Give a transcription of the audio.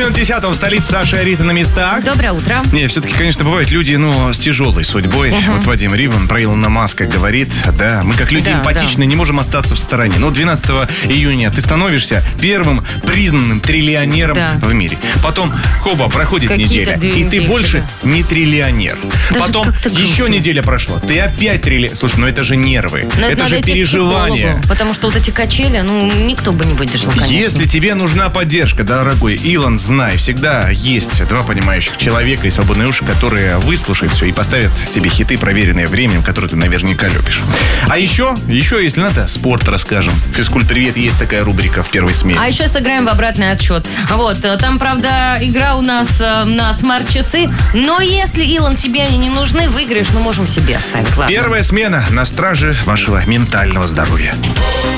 10 в столице Саша и Рита на местах. Доброе утро. Не, все-таки, конечно, бывают люди, с тяжелой судьбой. Вот Вадим Рибан про Илона Маска говорит, да, мы как люди эмпатичные не можем остаться в стороне. Но 12 июня ты становишься первым признанным триллионером в мире. Потом, проходит неделя, и ты больше не триллионер. Даже Потом еще неделя прошла, ты опять триллионер. Слушай, это же нервы, это же переживания. Потому что вот эти качели, никто бы не выдержал, конечно. Если тебе нужна поддержка, дорогой Илон, знай, всегда есть два понимающих человека и свободные уши, которые выслушают все и поставят тебе хиты, проверенные временем, которые ты наверняка любишь. А еще, если надо, спорт расскажем. Физкульт-привет, есть такая рубрика в первой смене. А еще сыграем в обратный отсчет. Там, правда, игра у нас на смарт-часы, но если, Илон, тебе они не нужны, выиграешь, можем себе оставить. Ладно. Первая смена на страже вашего ментального здоровья.